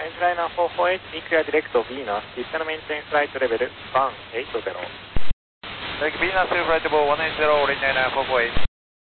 Liner 448, clear direct of Venus, descend maintain flight level 180. Venus to flight level 180, Liner 448.